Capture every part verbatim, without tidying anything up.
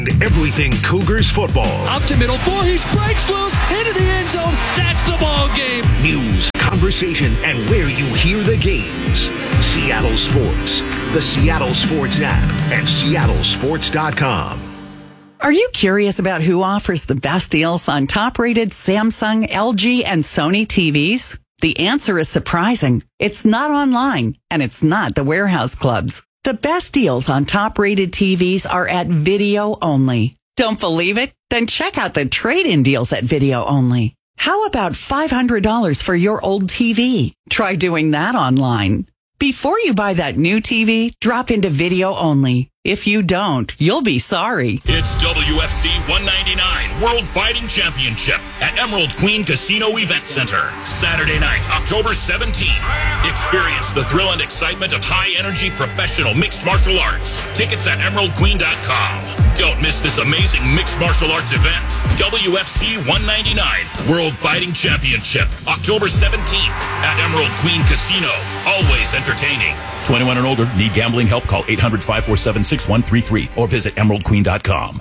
Everything Cougars football. Up to middle four, he breaks loose into the end zone. That's the ball game. News, conversation, and where you hear the games. Seattle Sports, the Seattle Sports app, and seattle sports dot com. Are you curious about who offers the best deals on top-rated Samsung, L G, and Sony T Vs? The answer is surprising. It's not online, and it's not the warehouse clubs. The best deals on top-rated T Vs are at Video Only. Don't believe it? Then check out the trade-in deals at Video Only. How about five hundred dollars for your old T V? Try doing that online. Before you buy that new T V, drop into Video Only. If you don't, you'll be sorry. It's W F C one ninety-nine World Fighting Championship at Emerald Queen Casino Event Center. Saturday night, October seventeenth. Experience the thrill and excitement of high-energy professional mixed martial arts. Tickets at emerald queen dot com. Don't miss this amazing mixed martial arts event. W F C one ninety-nine World Fighting Championship, October seventeenth at Emerald Queen Casino. Always entertaining. twenty-one and older. Need gambling help? Call eight hundred, five four seven, six one three three or visit emerald queen dot com.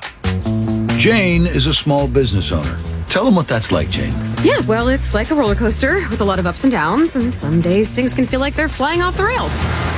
Jane is a small business owner. Tell them what that's like, Jane. Yeah, well, it's like a roller coaster with a lot of ups and downs, and some days things can feel like they're flying off the rails.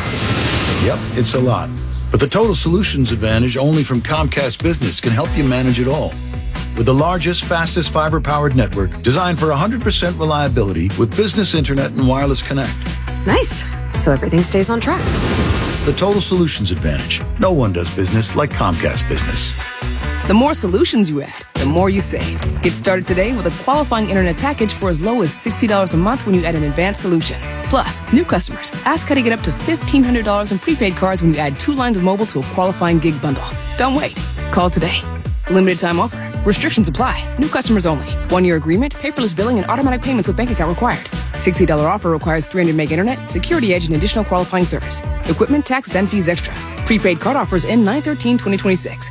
Yep, it's a lot. But the Total Solutions Advantage only from Comcast Business can help you manage it all. With the largest, fastest fiber-powered network designed for one hundred percent reliability with business internet and wireless connect. Nice. So everything stays on track. The Total Solutions Advantage. No one does business like Comcast Business. The more solutions you add, the more you save. Get started today with a qualifying internet package for as low as sixty dollars a month when you add an advanced solution. Plus, new customers, ask how to get up to fifteen hundred dollars in prepaid cards when you add two lines of mobile to a qualifying gig bundle. Don't wait. Call today. Limited time offer. Restrictions apply. New customers only. One-year agreement, paperless billing, and automatic payments with bank account required. sixty dollars offer requires three hundred meg internet, security edge, and additional qualifying service. Equipment, tax, and fees extra. Prepaid card offers end nine thirteen twenty twenty-six.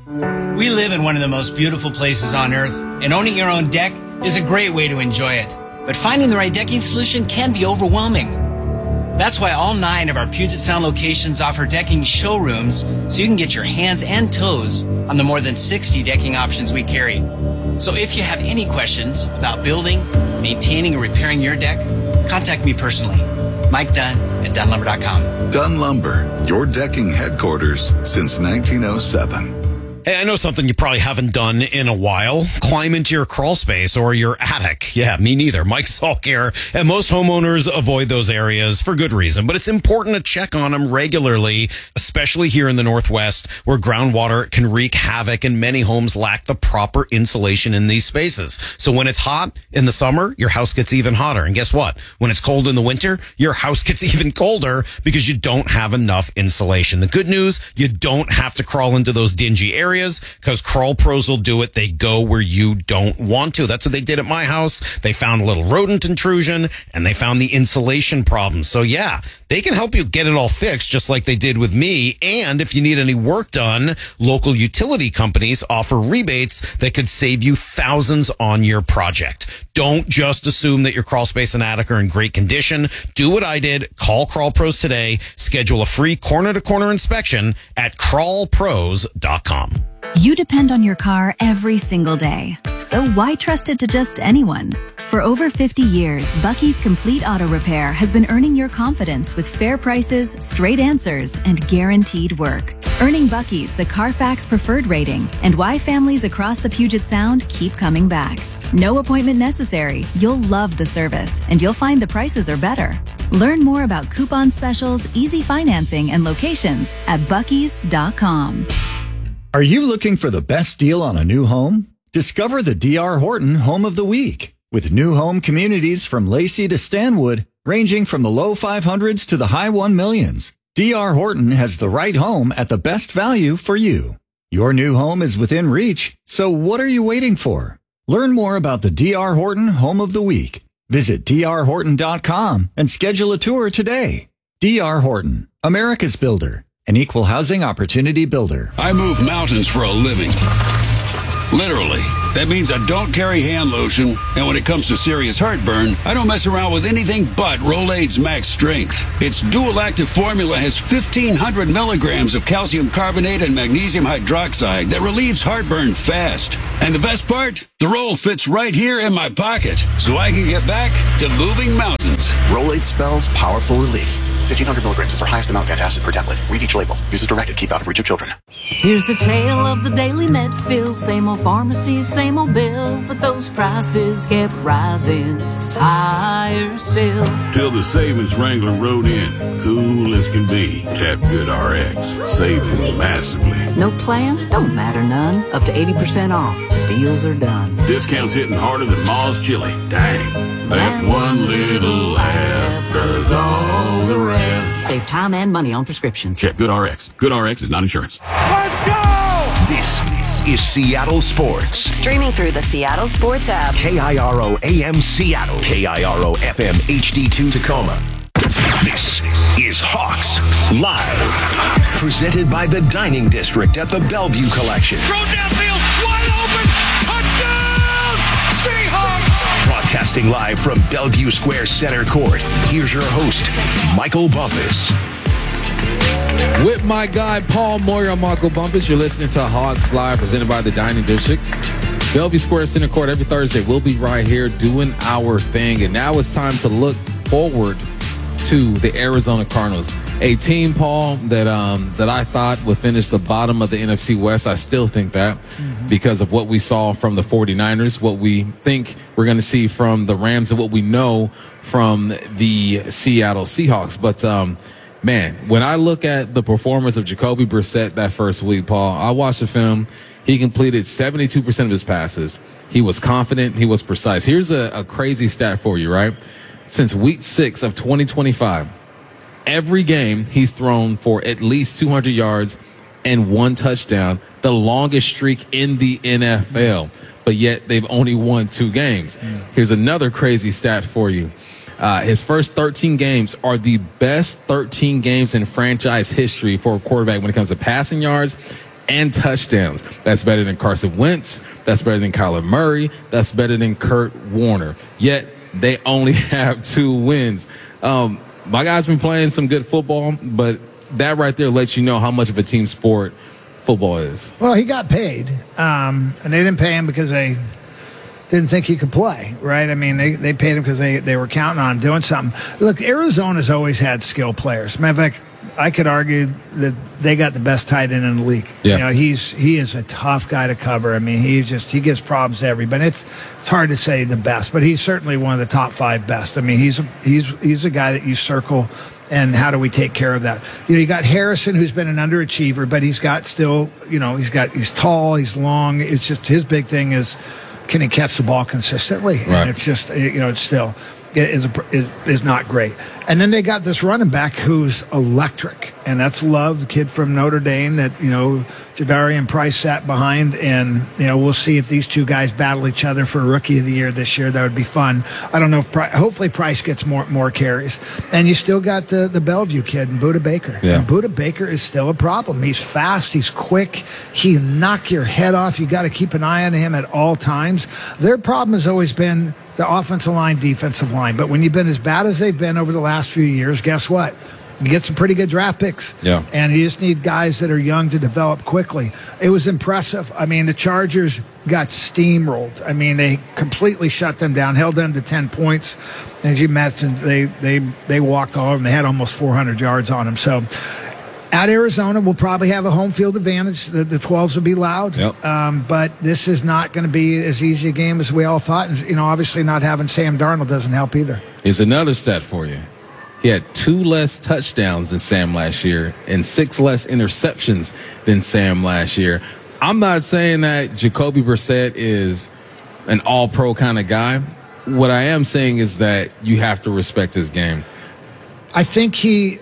We live in one of the most beautiful places on earth, and owning your own deck is a great way to enjoy it. But finding the right decking solution can be overwhelming. That's why all nine of our Puget Sound locations offer decking showrooms so you can get your hands and toes on the more than sixty decking options we carry. So if you have any questions about building, maintaining, or repairing your deck, contact me personally. Mike Dunn at Dunn Lumber dot com. Dunn Lumber, your decking headquarters since nineteen oh seven. Hey, I know something you probably haven't done in a while. Climb into your crawl space or your attic. Yeah, me neither. Mike Salk here. And most homeowners avoid those areas for good reason. But it's important to check on them regularly, especially here in the Northwest, where groundwater can wreak havoc and many homes lack the proper insulation in these spaces. So when it's hot in the summer, your house gets even hotter. And guess what? When it's cold in the winter, your house gets even colder because you don't have enough insulation. The good news, you don't have to crawl into those dingy areas, because Crawl Pros will do it. They go where you don't want to. That's what they did at my house. They found a little rodent intrusion and they found the insulation problem. So yeah, they can help you get it all fixed just like they did with me. And if you need any work done, local utility companies offer rebates that could save you thousands on your project. Don't just assume that your crawl space and attic are in great condition. Do what I did. Call Crawl Pros today. Schedule a free corner-to-corner inspection at crawl pros dot com. You depend on your car every single day. So why trust it to just anyone? For over fifty years, Bucky's Complete Auto Repair has been earning your confidence with fair prices, straight answers, and guaranteed work. Earning Bucky's the Carfax Preferred rating and why families across the Puget Sound keep coming back. No appointment necessary. You'll love the service, and you'll find the prices are better. Learn more about coupon specials, easy financing, and locations at buckys dot com. Are you looking for the best deal on a new home? Discover the D R Horton Home of the Week. With new home communities from Lacey to Stanwood, ranging from the low five hundreds to the high one millions, D R Horton has the right home at the best value for you. Your new home is within reach, so what are you waiting for? Learn more about the D R Horton Home of the Week. Visit d r horton dot com and schedule a tour today. D R Horton, America's builder, an equal housing opportunity builder. I move mountains for a living. Literally. That means I don't carry hand lotion, and when it comes to serious heartburn, I don't mess around with anything but Rolaids Max Strength. Its dual-active formula has fifteen hundred milligrams of calcium carbonate and magnesium hydroxide that relieves heartburn fast. And the best part? The roll fits right here in my pocket, so I can get back to moving mountains. Rolaids spells powerful relief. fifteen hundred milligrams is our highest amount of antacid per tablet. Read each label. Use as directed. Keep out of reach of children. Here's the tale of the daily med fill. Same old pharmacy, same old bill, but those prices kept rising higher still. Till the savings wrangler rode in, cool as can be. Tap Good R X, saving massively. No plan? Don't matter none. Up to eighty percent off. Deals are done. Discounts hitting harder than Ma's chili. Dang, that one little app does all the rest. Save time and money on prescriptions. Check Good R X. Good R X is not insurance. Let's go! This is Seattle Sports. Streaming through the Seattle Sports app. K I R O A M Seattle. K I R O F M H D two Tacoma. This is Hawks Live. Presented by the Dining District at the Bellevue Collection. Throw downfield, wide open, touchdown, Seahawks! Broadcasting live from Bellevue Square Center Court. Here's your host, Michael Bumpus. With my guy, Paul Moyer, I'm Michael Bumpus. You're listening to Hawks Live, presented by the Dining District. Bellevue Square Center Court every Thursday. We'll be right here doing our thing. And now it's time to look forward to the Arizona Cardinals, a team, Paul, that um, that I thought would finish the bottom of the N F C West. I still think that mm-hmm. because of what we saw from the forty-niners, what we think we're going to see from the Rams, and what we know from the Seattle Seahawks. But, um, man, when I look at the performance of Jacoby Brissett that first week, Paul, I watched the film. He completed seventy-two percent of his passes. He was confident. He was precise. Here's a, a crazy stat for you, right? Since week six of twenty twenty-five, every game he's thrown for at least two hundred yards and one touchdown, the longest streak in the N F L. But yet they've only won two games. Here's another crazy stat for you. Uh, his first thirteen games are the best thirteen games in franchise history for a quarterback when it comes to passing yards and touchdowns. That's better than Carson Wentz. That's better than Kyler Murray. That's better than Kurt Warner. Yet they only have two wins. Um, my guy's been playing some good football, but that right there lets you know how much of a team sport football is. Well, he got paid, um, and they didn't pay him because they didn't think he could play, right? I mean, they, they paid him because they, they were counting on doing something. Look, Arizona's always had skilled players. Matter of fact, I could argue that they got the best tight end in the league. Yeah. You know, he's he is a tough guy to cover. I mean, he just he gives problems to everybody. It's it's hard to say the best, but he's certainly one of the top five best. I mean, he's he's he's a guy that you circle. And how do we take care of that? You know, you got Harrison, who's been an underachiever, but he's got still, you know, he's got he's tall, he's long. It's just his big thing is, can he catch the ball consistently? Right. And it's just, you know, it's still is is is not great. And then they got this running back who's electric, and that's Love, the kid from Notre Dame that, you know, Jadarian Price sat behind, and, you know, we'll see if these two guys battle each other for Rookie of the Year this year. That would be fun. I don't know if Price, hopefully Price gets more more carries. And you still got the, the Bellevue kid, Buda Baker. Yeah. And Buda Baker is still a problem. He's fast, he's quick, he knock your head off. You got to keep an eye on him at all times. Their problem has always been the offensive line, defensive line. But when you've been as bad as they've been over the last few years, guess what? You get some pretty good draft picks. Yeah. And you just need guys that are young to develop quickly. It was impressive. I mean, the Chargers got steamrolled. I mean, they completely shut them down, held them to ten points. And as you mentioned, they they they walked all over them. They had almost four hundred yards on them. So at Arizona, we'll probably have a home field advantage. The, the twelves will be loud. Yep. Um, but this is not going to be as easy a game as we all thought. And, you know, obviously not having Sam Darnold doesn't help either. Here's another stat for you. He had two less touchdowns than Sam last year and six less interceptions than Sam last year. I'm not saying that Jacoby Brissett is an all-pro kind of guy. What I am saying is that you have to respect his game. I think he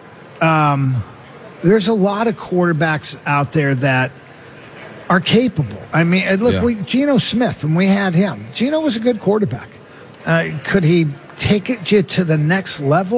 um, – there's a lot of quarterbacks out there that are capable. I mean, look, yeah. we, Geno Smith, when we had him, Geno was a good quarterback. Uh, could he take it to the next level?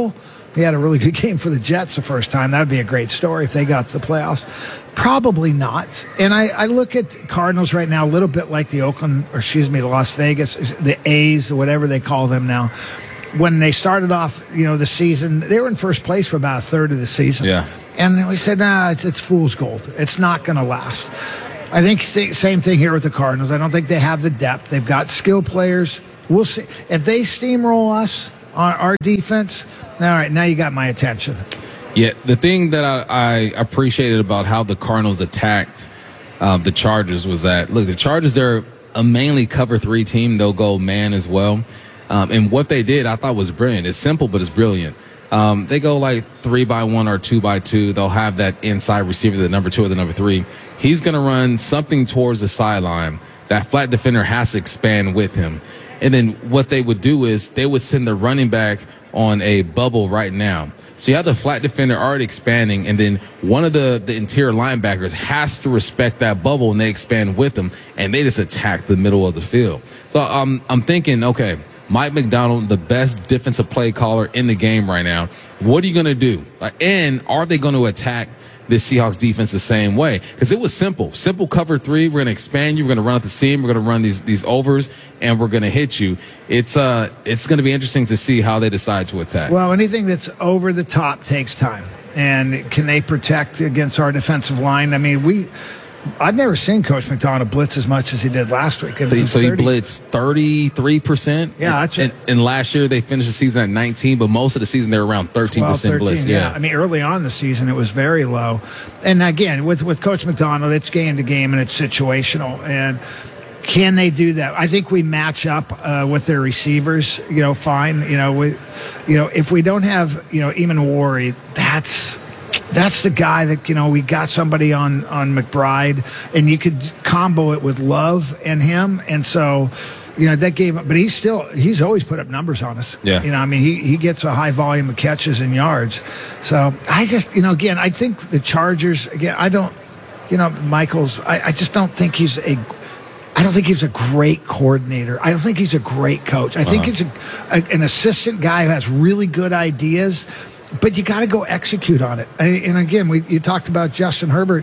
he had a really good game for the Jets the first time. That would be a great story if they got to the playoffs. Probably not. And I, I look at Cardinals right now a little bit like the Oakland, or excuse me, the Las Vegas, the A's, whatever they call them now. When they started off, you know, the season, they were in first place for about a third of the season. Yeah. And we said, nah, it's, it's fool's gold. It's not going to last. I think th- same thing here with the Cardinals. I don't think they have the depth. They've got skill players. We'll see. If they steamroll us on our defense, all right, now you got my attention. Yeah, the thing that I, I appreciated about how the Cardinals attacked um, the Chargers was that, look, the Chargers, they're a mainly cover three team. They'll go man as well. Um, and what they did, I thought was brilliant. It's simple, but it's brilliant. Um, they go like three by one or two by two. They'll have that inside receiver, the number two or the number three. He's going to run something towards the sideline. That flat defender has to expand with him. And then what they would do is they would send the running back on a bubble right now. So you have the flat defender already expanding, and then one of the, the interior linebackers has to respect that bubble, and they expand with them, and they just attack the middle of the field. So um, I'm thinking, okay, Mike Macdonald, the best defensive play caller in the game right now. What are you going to do? Like, and are they going to attack this Seahawks defense the same way? Because it was simple. Simple cover three. We're going to expand you. We're going to run at the seam. We're going to run these these overs, and we're going to hit you. It's uh, it's going to be interesting to see how they decide to attack. Well, anything that's over the top takes time. And can they protect against our defensive line? I mean, we... I've never seen Coach McDonald blitz as much as he did last week. So, so he blitzed thirty-three percent. Yeah, that's and, and last year they finished the season at nineteen, but most of the season they were around thirteen percent blitz. Yeah. yeah, I mean, early on in the season it was very low. And again, with with Coach McDonald, it's game to game and it's situational. And can they do that? I think we match up uh, with their receivers. You know, fine. You know, we, you know, if we don't have you know Eamon that's. That's the guy that, you know, we got somebody on, on McBride, and you could combo it with Love and him. And so, you know, that gave him, but he's still, he's always put up numbers on us. Yeah. You know, I mean, he, he gets a high volume of catches and yards. So I just, you know, again, I think the Chargers, again, I don't, you know, Michaels, I, I just don't think he's a, I don't think he's a great coordinator. I don't think he's a great coach. I think Uh-huh. he's a, a, an assistant guy who has really good ideas. But you got to go execute on it. And again, we you talked about Justin Herbert.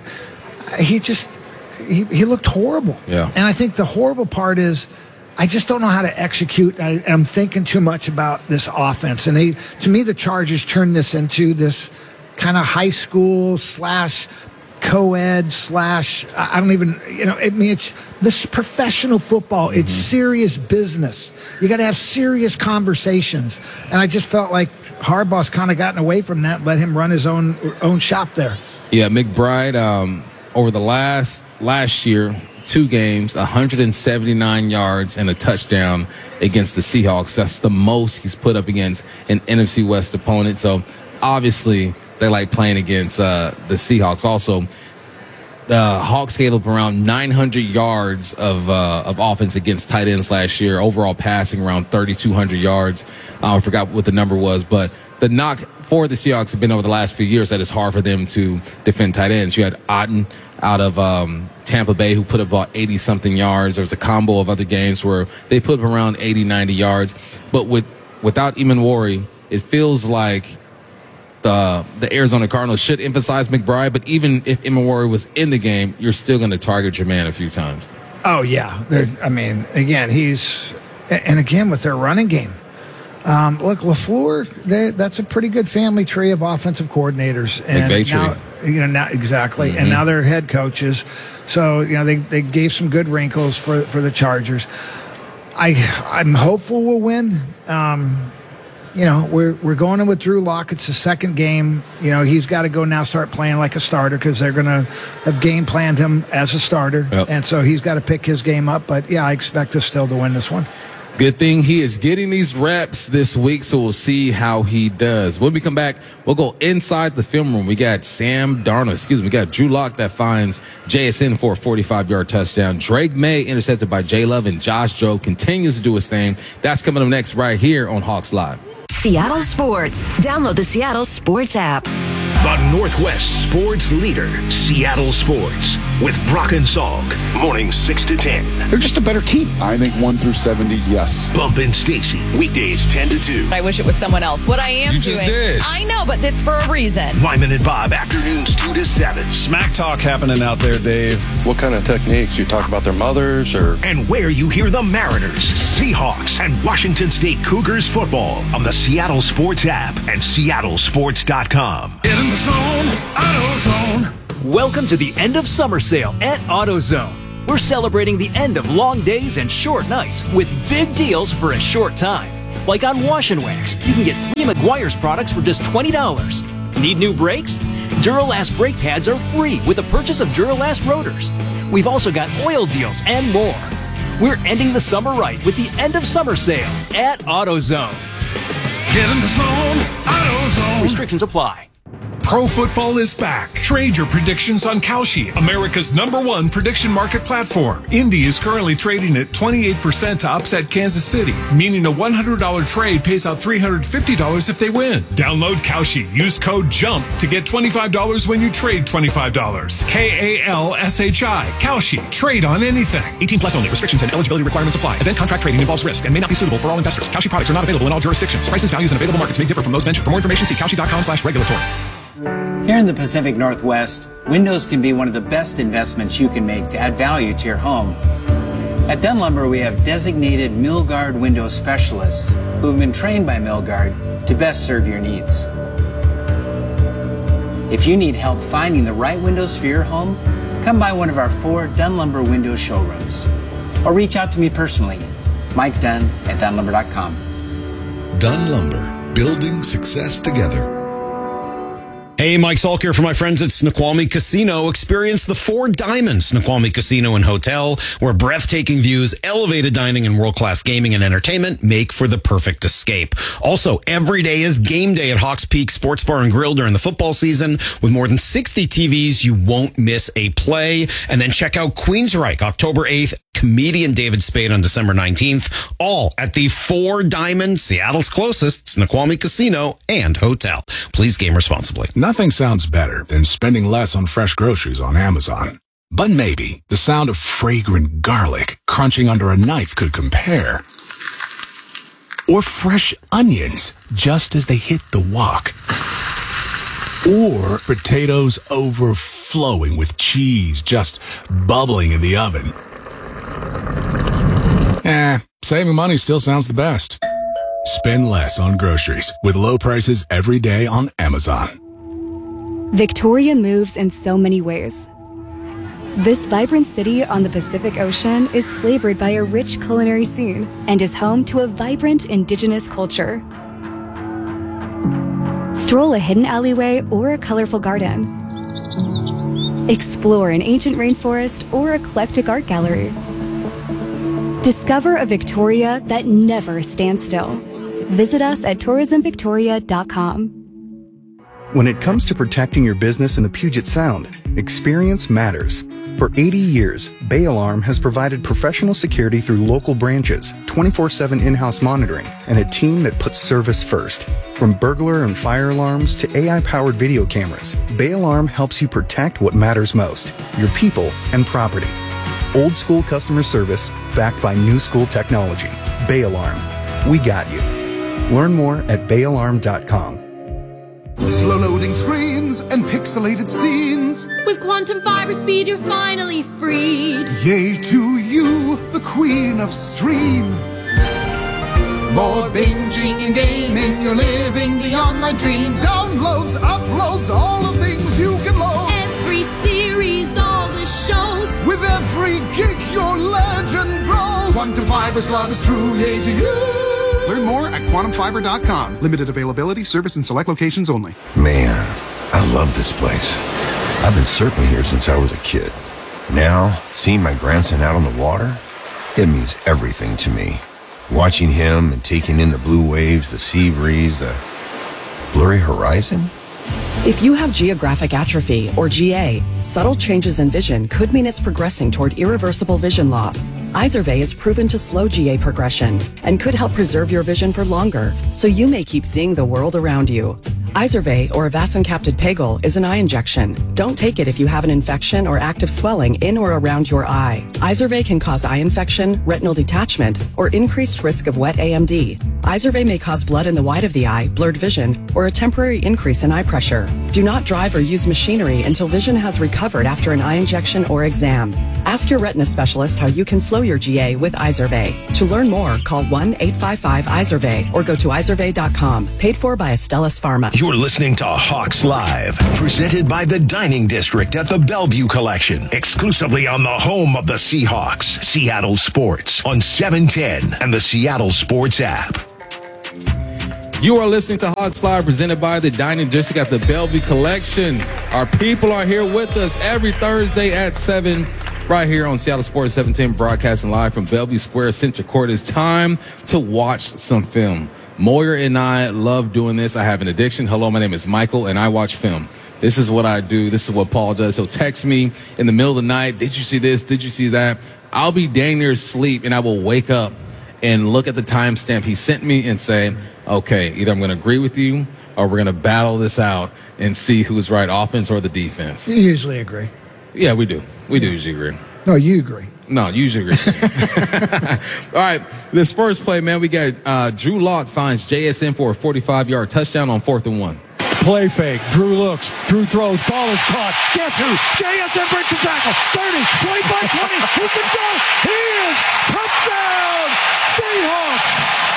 He just he, he looked horrible. Yeah. And I think the horrible part is I just don't know how to execute. I, I'm thinking too much about this offense. And they, to me, the Chargers turned this into this kind of high school slash co-ed slash I don't even you know. I mean, it's this professional football. Mm-hmm. It's serious business. You got to have serious conversations. And I just felt like Harbaugh's kind of gotten away from that, let him run his own own shop there. Yeah, McBride, um, over the last last year, two games, one hundred seventy-nine yards and a touchdown against the Seahawks. That's the most he's put up against an N F C West opponent. So obviously they like playing against uh, the Seahawks. Also, the Hawks gave up around nine hundred yards of uh, of offense against tight ends last year. Overall passing around thirty-two hundred yards. Uh, I forgot what the number was, but the knock for the Seahawks have been over the last few years that it's hard for them to defend tight ends. You had Otten out of um, Tampa Bay who put up about eighty-something yards. There was a combo of other games where they put up around eighty, ninety yards. But with without Eamon, it feels like the the Arizona Cardinals should emphasize McBride. But even if Eamon was in the game, you're still going to target your man a few times. Oh, yeah. They're, I mean, again, he's – and again, with their running game. Um, look, LaFleur, that's a pretty good family tree of offensive coordinators. And McVay now, tree. you know, now, exactly. Mm-hmm. And now they're head coaches. So, you know, they, they gave some good wrinkles for, for the Chargers. I, I'm hopeful we'll win. Um, you know, we're we're going in with Drew Lock. It's the second game. You know, he's got to go now start playing like a starter because they're going to have game planned him as a starter. Yep. And so he's got to pick his game up. But, yeah, I expect us still to win this one. Good thing he is getting these reps this week, so we'll see how he does. When we come back, we'll go inside the film room. We got Sam Darnold, excuse me, we got Drew Lock that finds J S N for a forty-five-yard touchdown. Drake May intercepted by J Love, and Josh Jobe continues to do his thing. That's coming up next right here on Hawks Live. Seattle Sports. Download the Seattle Sports app. The Northwest sports leader, Seattle Sports, with Brock and Salk. Mornings six to ten. They're just a better team. I think one through seventy, yes. Bump and Stacy, weekdays ten to two. I wish it was someone else. What I am You doing. just did. I know, but it's for a reason. Lyman and Bob, afternoons two to seven. Smack talk happening out there, Dave. What kind of techniques? You talk about their mothers or... And where you hear the Mariners, Seahawks, and Washington State Cougars football on the Seattle Sports app and seattle sports dot com. Get in the zone, AutoZone. Welcome to the end of summer sale at AutoZone. We're celebrating the end of long days and short nights with big deals for a short time. Like on Wash and Wax, you can get three Meguiar's products for just twenty dollars. Need new brakes? Duralast brake pads are free with the purchase of Duralast rotors. We've also got oil deals and more. We're ending the summer right with the end of summer sale at AutoZone. Get in the zone, AutoZone. Restrictions apply. Pro football is back. Trade your predictions on Kalshi, America's number one prediction market platform. Indy is currently trading at twenty-eight percent to upset Kansas City, meaning a one hundred dollars trade pays out three hundred fifty dollars if they win. Download Kalshi. Use code JUMP to get twenty-five dollars when you trade twenty-five dollars. K A L S H I. Kalshi. Trade on anything. eighteen plus only. Restrictions and eligibility requirements apply. Event contract trading involves risk and may not be suitable for all investors. Kalshi products are not available in all jurisdictions. Prices, values, and available markets may differ from those mentioned. For more information, see kalshi dot com slash regulatory. Here in the Pacific Northwest, windows can be one of the best investments you can make to add value to your home. At Dunn Lumber, we have designated Milgard window specialists who've been trained by Milgard to best serve your needs. If you need help finding the right windows for your home, come by one of our four Dunn Lumber window showrooms. Or reach out to me personally, Mike Dunn at dunn lumber dot com. Dunn Lumber, building success together. Hey, Mike Salk here for my friends at Snoqualmie Casino. Experience the Four Diamonds Snoqualmie Casino and Hotel, where breathtaking views, elevated dining, and world-class gaming and entertainment make for the perfect escape. Also, every day is game day at Hawks Peak Sports Bar and Grill during the football season. With more than sixty T Vs, you won't miss a play. And then check out Queensryche, October eighth, comedian David Spade on December nineteenth, all at the Four Diamonds, Seattle's closest Snoqualmie Casino and Hotel. Please game responsibly. Nothing sounds better than spending less on fresh groceries on Amazon. But maybe the sound of fragrant garlic crunching under a knife could compare. Or fresh onions just as they hit the wok. Or potatoes overflowing with cheese just bubbling in the oven. Eh, saving money still sounds the best. Spend less on groceries with low prices every day on Amazon. Victoria moves in so many ways. This vibrant city on the Pacific Ocean is flavored by a rich culinary scene and is home to a vibrant indigenous culture. Stroll a hidden alleyway or a colorful garden. Explore an ancient rainforest or eclectic art gallery. Discover a Victoria that never stands still. Visit us at tourism victoria dot com. When it comes to protecting your business in the Puget Sound, experience matters. For eighty years, Bay Alarm has provided professional security through local branches, twenty-four seven in-house monitoring, and a team that puts service first. From burglar and fire alarms to A I-powered video cameras, Bay Alarm helps you protect what matters most, your people and property. Old school customer service backed by new school technology. Bay Alarm. We got you. Learn more at bay alarm dot com. Slow loading screens and pixelated scenes. With quantum fiber speed, you're finally freed. Yay to you, the queen of stream. More binging and gaming, you're living the online dream. Downloads, uploads, all the things you can load. Every series, all the shows. With every gig, your legend grows. Quantum Fiber's love is true, yay to you. Learn more at quantum fiber dot com. Limited availability, service in select locations only. Man, I love this place. I've been surfing here since I was a kid. Now, seeing my grandson out on the water, it means everything to me. Watching him and taking in the blue waves, the sea breeze, the blurry horizon. If you have geographic atrophy, or G A, subtle changes in vision could mean it's progressing toward irreversible vision loss. Izervay is proven to slow G A progression and could help preserve your vision for longer, so you may keep seeing the world around you. Izervay, or vasoncaptid pegol, is an eye injection. Don't take it if you have an infection or active swelling in or around your eye. Izervay can cause eye infection, retinal detachment, or increased risk of wet A M D. Izervay may cause blood in the white of the eye, blurred vision, or a temporary increase in eye pressure. Do not drive or use machinery until vision has recovered after an eye injection or exam. Ask your retina specialist how you can slow your G A with Izervay. To learn more, call one eight five five Izervay or go to izervay dot com. Paid for by Astellas Pharma. You're listening to Hawks Live, presented by the Dining District at the Bellevue Collection, exclusively on the home of the Seahawks, Seattle Sports, on seven ten and the Seattle Sports app. You are listening to Hawks Live, presented by the Dining District at the Bellevue Collection. Our people are here with us every Thursday at seven, right here on Seattle Sports seven ten, broadcasting live from Bellevue Square Center Court. It's time to watch some film. Moyer and I love doing this. I have an addiction. Hello, my name is Michael, and I watch film. This is what I do. This is what Paul does. He'll text me in the middle of the night. Did you see this? Did you see that? I'll be dang near asleep, and I will wake up and look at the timestamp he sent me and say, okay, either I'm going to agree with you or we're going to battle this out and see who's right, offense or the defense. You usually agree. Yeah, we do. We do usually agree. No, you agree. No, usually agree. All right, this first play, man, we got uh, Drew Lock finds J S N for a forty-five-yard touchdown on fourth and one. Play fake. Drew looks. Drew throws. Ball is caught. Guess who? J S N breaks the tackle. thirty, twenty-five, twenty. Who can go? He is. Touchdown! Seahawks!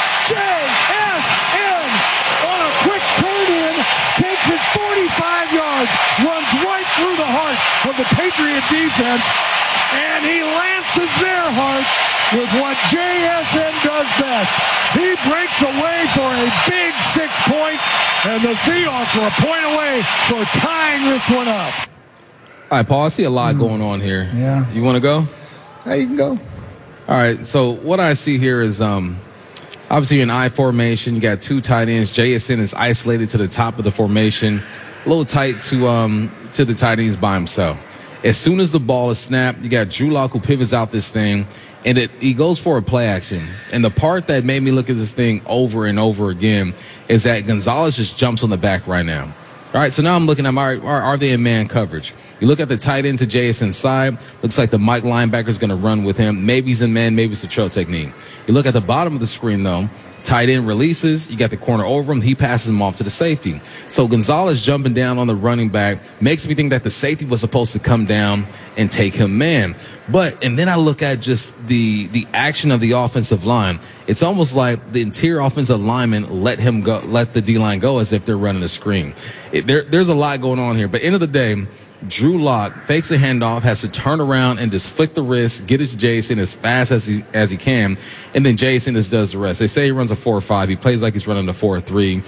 J S N on a quick turn-in. Takes it forty-five yards. Runs right through the heart of the Patriot defense. And he lances their heart with what J S N does best. He breaks away for a big six points, and the Seahawks are a point away for tying this one up. All right, Paul, I see a lot mm. going on here. Yeah. You want to go? Yeah, you can go. All right, so what I see here is um, obviously an I formation. You got two tight ends. J S N is isolated to the top of the formation, a little tight to um to the tight ends by himself. As soon as the ball is snapped, you got Drew Lock who pivots out this thing, and it he goes for a play action. And the part that made me look at this thing over and over again is that Gonzalez just jumps on the back right now. All right, so now I'm looking at, are, are they in man coverage? You look at the tight end to J S N's side, looks like the Mike linebacker is going to run with him. Maybe he's in man, maybe it's a trail technique. You look at the bottom of the screen, though, tight end releases, you got the corner over him, he passes him off to the safety. So Gonzalez jumping down on the running back makes me think that the safety was supposed to come down and take him man. But, and then I look at just the the action of the offensive line. It's almost like the interior offensive lineman let him go, let the D-line go as if they're running a screen. It, there, there's a lot going on here. But end of the day, Drew Lock fakes a handoff, has to turn around and just flick the wrist, get his Jason as fast as he as he can, and then Jason just does the rest. They say he runs a four five. He plays like he's running a four three.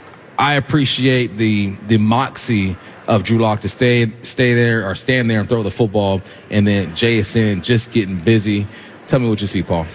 I appreciate the the moxie of Drew Lock to stay stay there or stand there and throw the football, and then J S N just getting busy. Tell me what you see, Paul.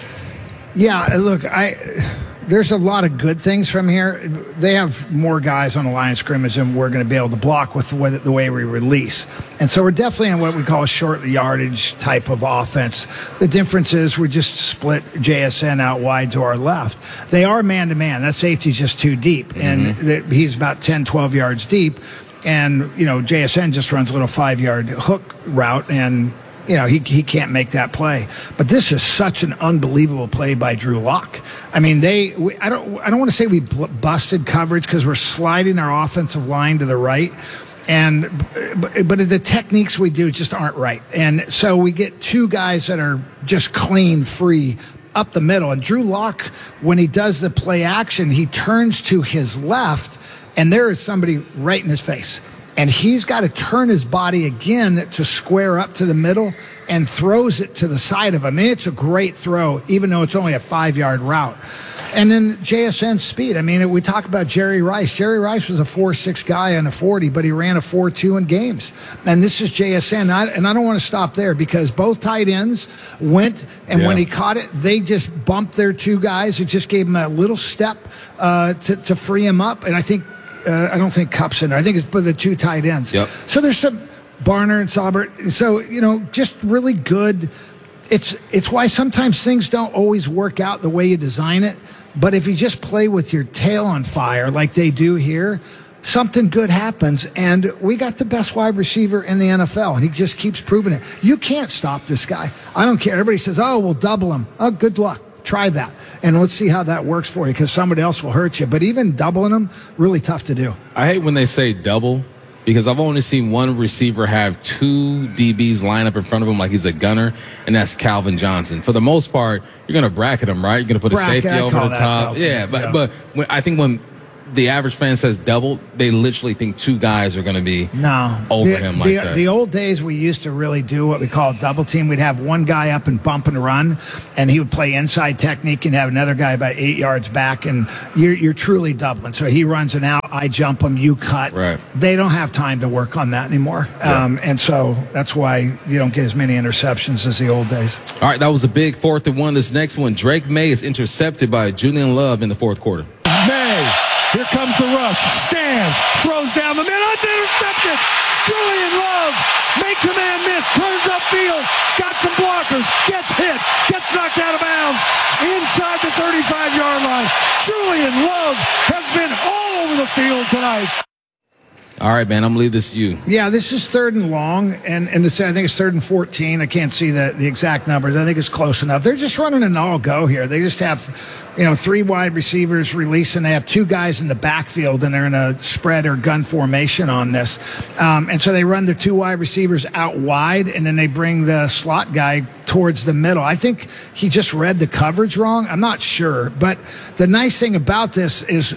Yeah, look, I there's a lot of good things from here. They have more guys on the line of scrimmage than we're going to be able to block with the way, the way we release. And so we're definitely in what we call a short yardage type of offense. The difference is we just split J S N out wide to our left. They are man-to-man. That safety's just too deep. And mm-hmm. the, he's about ten, twelve yards deep. And, you know, J S N just runs a little five-yard hook route, and you know, he he can't make that play. But this is such an unbelievable play by Drew Lock. I mean, they we, I don't I don't want to say we busted coverage because we're sliding our offensive line to the right, and but, but the techniques we do just aren't right. And so we get two guys that are just clean free up the middle. And Drew Lock, when he does the play action, he turns to his left, and there is somebody right in his face. And he's got to turn his body again to square up to the middle and throws it to the side of him. I mean, it's a great throw, even though it's only a five-yard route. And then J S N's speed. I mean, we talk about Jerry Rice. Jerry Rice was a four six guy on a forty, but he ran a four two in games. And this is J S N. I, and I don't want to stop there because both tight ends went, and yeah. when he caught it, they just bumped their two guys. It just gave him a little step uh, to, to free him up. And I think Uh, I don't think Cup's in there. I think it's for the two tight ends. Yep. So there's some Barner and Saubert. So, you know, just really good. It's it's why sometimes things don't always work out the way you design it. But if you just play with your tail on fire like they do here, something good happens, and we got the best wide receiver in the N F L, and he just keeps proving it. You can't stop this guy. I don't care. Everybody says, oh, we'll double him. Oh, good luck. Try that. And let's see how that works for you, because somebody else will hurt you. But even doubling him, really tough to do. I hate when they say double, because I've only seen one receiver have two D Bs line up in front of him like he's a gunner, and that's Calvin Johnson. For the most part, you're going to bracket him, right? You're going to put Bracket, a safety I over call the that top. double. Yeah, but, Yeah. but when, I think when the average fan says double, they literally think two guys are going to be No. over the, him like the, that. The old days, we used to really do what we call a double team. We'd have one guy up and bump and run, and he would play inside technique and have another guy about eight yards back, and you're, you're truly doubling. So he runs an out, I jump him, you cut. Right. They don't have time to work on that anymore. Yeah. Um, and so that's why you don't get as many interceptions as the old days. All right, that was a big fourth and one. This next one, Drake May is intercepted by Julian Love in the fourth quarter. May. Here comes the rush. Stands. Throws down the middle. It's intercepted. Julian Love makes a man miss. Turns upfield. Got some blockers. Gets hit. Gets knocked out of bounds. Inside the thirty-five-yard line. Julian Love has been all over the field tonight. All right, man, I'm going to leave this to you. Yeah, this is third and long, and, and it's, I think it's third and fourteen. I can't see the, the exact numbers. I think it's close enough. They're just running an all-go here. They just have, you know, three wide receivers releasing. They have two guys in the backfield, and they're in a spread or gun formation on this. Um, and so they run their two wide receivers out wide, and then they bring the slot guy towards the middle. I think he just read the coverage wrong. I'm not sure. But the nice thing about this is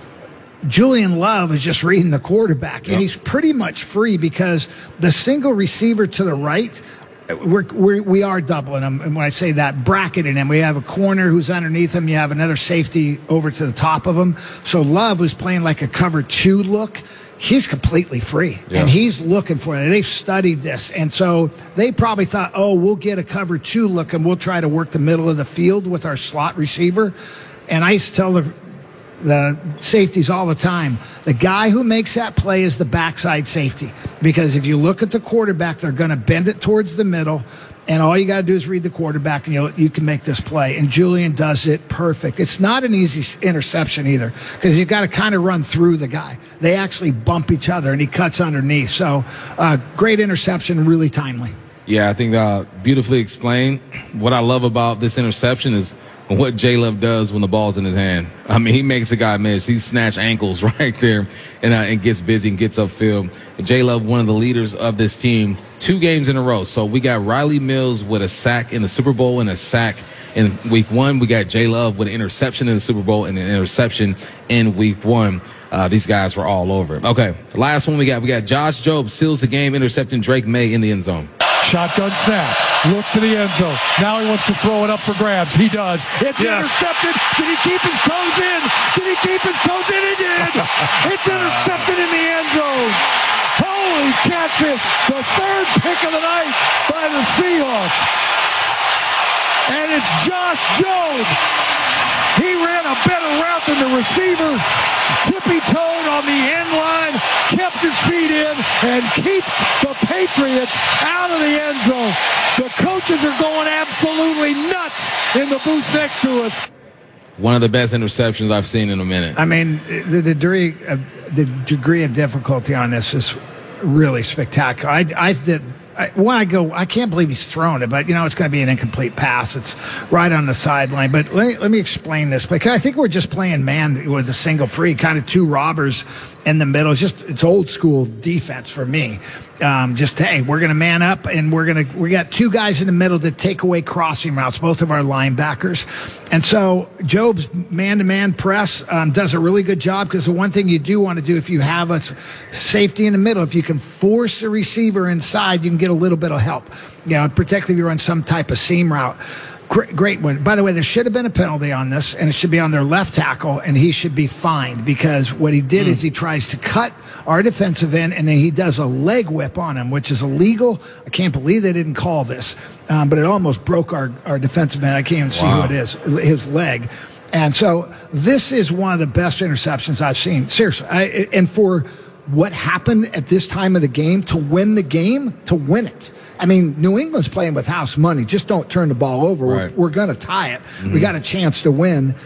Julian Love is just reading the quarterback, and Yep. he's pretty much free because the single receiver to the right, we're, we're, we are doubling him. And when I say that, bracketing him, we have a corner who's underneath him. You have another safety over to the top of him. So Love was playing like a cover two look. He's completely free, Yeah. and he's looking for it. They've studied this, and so they probably thought, oh, we'll get a cover two look, and we'll try to work the middle of the field with our slot receiver. And I used to tell the the safeties all the time, the guy who makes that play is the backside safety, because if you look at the quarterback, they're going to bend it towards the middle, and all you got to do is read the quarterback, and you you can make this play. And Julian does it perfect. It's not an easy interception either, because you've got to kind of run through the guy. They actually bump each other, and he cuts underneath. So uh, great interception, really timely. Yeah, I think uh, beautifully explained. What I love about this interception is what J-Love does when the ball's in his hand. I mean, he makes a guy miss. He snatch ankles right there and, uh, and gets busy and gets upfield. J-Love, one of the leaders of this team, two games in a row. So we got Riley Mills with a sack in the Super Bowl and a sack in week one. We got J-Love with an interception in the Super Bowl and an interception in week one. Uh, these guys were all over it. Okay, last one we got. We got Josh Jobe seals the game, intercepting Drake May in the end zone. Shotgun snap. Looks to the end zone. Now he wants to throw it up for grabs. He does. It's Yes. intercepted. Did he keep his toes in? Did he keep his toes in? He did. It's intercepted in the end zone. Holy catfish. The third pick of the night by the Seahawks. And it's Josh Jobe. He ran a better route than the receiver. Tippy-toed on the end line, kept his feet in, and keeps the Patriots out of the end zone. The coaches are going absolutely nuts in the booth next to us. One of the best interceptions I've seen in a minute. I mean, the degree of the degree of difficulty on this is really spectacular. I, I did. I, when I go, I can't believe he's thrown it, but you know it's going to be an incomplete pass. It's right on the sideline. But let me, let me explain this because I think we're just playing man with a single free, kind of two robbers in the middle. It's just it's old school defense for me. Um, just hey, we're going to man up and we're going to we got two guys in the middle that take away crossing routes, both of our linebackers, and so Jobe's man-to-man press um, does a really good job because the one thing you do want to do if you have a safety in the middle, if you can force the receiver inside, you can get a little bit of help, you know, particularly if you run some type of seam route. Great, great one. By the way, there should have been a penalty on this, and it should be on their left tackle, and he should be fined because what he did mm. is he tries to cut our defensive end, and then he does a leg whip on him, which is illegal. I can't believe they didn't call this, um, but it almost broke our, our defensive end. I can't even see wow. who it is, his leg. And so this is one of the best interceptions I've seen. Seriously. I, and for what happened at this time of the game, to win the game, to win it. I mean, New England's playing with house money. Just don't turn the ball over. Right. We're, we're going to tie it. Mm-hmm. We got a chance to win.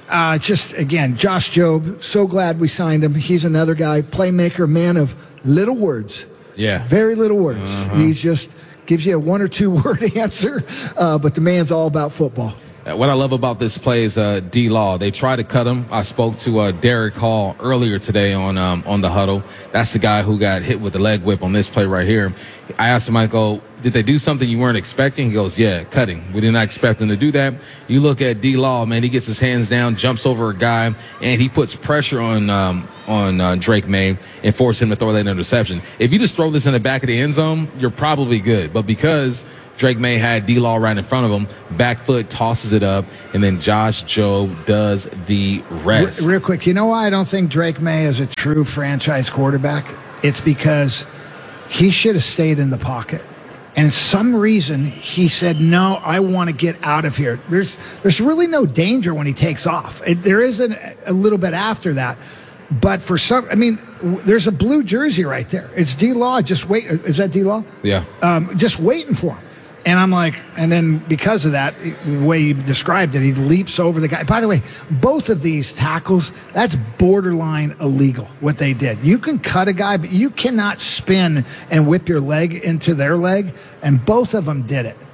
Uh, just, again, Josh Jobe, so glad we signed him. He's another guy, playmaker, man of little words. Yeah. Very little words. Uh-huh. He's just gives you a one or two word answer, uh, but the man's all about football. What I love about this play is uh, D-Law. They try to cut him. I spoke to uh, Derek Hall earlier today on um, on the huddle. That's the guy who got hit with the leg whip on this play right here. I asked him, I go, did they do something you weren't expecting? He goes, yeah, cutting. We did not expect them to do that. You look at D-Law, man, he gets his hands down, jumps over a guy, and he puts pressure on um, on uh, Drake May and forces him to throw that interception. If you just throw this in the back of the end zone, you're probably good. But because Drake May had D-Law right in front of him, back foot tosses it up, and then Josh Jobe does the rest. Real, real quick, you know why I don't think Drake May is a true franchise quarterback? It's because he should have stayed in the pocket. And some reason he said, no, I want to get out of here. There's there's really no danger when he takes off. It, there is an, a little bit after that. But for some, I mean, w- there's a blue jersey right there. It's D-Law. Just wait. Is that D-Law? Yeah. Um, just waiting for him. And I'm like, and then because of that, the way you described it, he leaps over the guy. By the way, both of these tackles, that's borderline illegal, what they did. You can cut a guy, but you cannot spin and whip your leg into their leg. And both of them did it.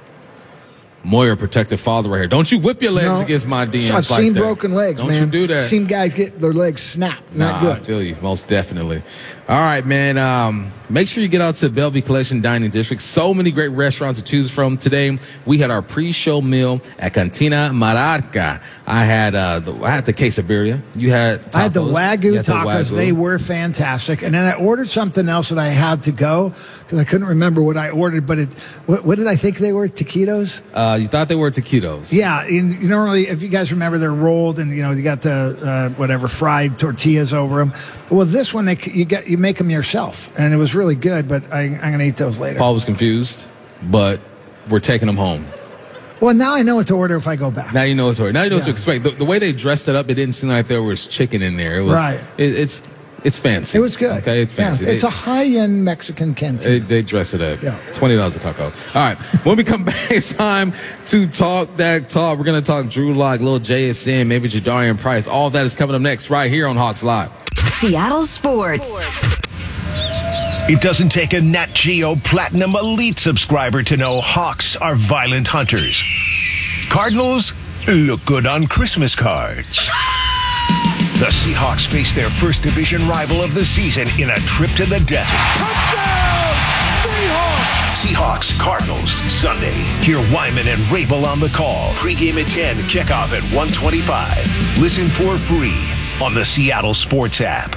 Moyer, protective father right here. Don't you whip your legs No. against my D Ms I've like seen that. broken legs, Don't man. you do that. Seen guys get their legs snapped. Not Nah, good. I feel you, most definitely. All right, man. Um, make sure you get out to Bellevue Collection Dining District. So many great restaurants to choose from. Today, we had our pre-show meal at Cantina Mararca. I had uh, the, I had the quesadilla. You had tacos. I had the Wagyu You had the tacos. Wagyu. They were fantastic. And then I ordered something else that I had to go because I couldn't remember what I ordered. But it, what, what did I think they were? Taquitos? Uh, you thought they were taquitos. Yeah. You, you normally, if you guys remember, they're rolled and, you know, you got the, uh, whatever, fried tortillas over them. Well, this one, they, you get you make them yourself. And it was really good, but I, I'm going to eat those later. Paul was confused, but we're taking them home. Well, now I know what to order if I go back. Now you know what to order. Now you know what to Yeah. expect. The, the way they dressed it up, it didn't seem like there was chicken in there. It was, Right. It, it's it's fancy. It was good. Okay, it's fancy. Yeah, it's They- a high-end Mexican canteen. They, they dress it up. Yeah. twenty dollars a taco. All right. When we come back, it's time to talk that talk. We're going to talk Drew Lock, Lil J S N, maybe Jadarian Price. All of that is coming up next right here on Hawks Live. Seattle Sports. It doesn't take a Nat Geo Platinum Elite subscriber to know Hawks are violent hunters. Cardinals look good on Christmas cards. The Seahawks face their first division rival of the season in a trip to the desert. Touchdown! Seahawks! Seahawks, Cardinals, Sunday. Hear Wyman and Rabel on the call. Pre-game at ten, kickoff at one twenty-five. Listen for free on the Seattle Sports app.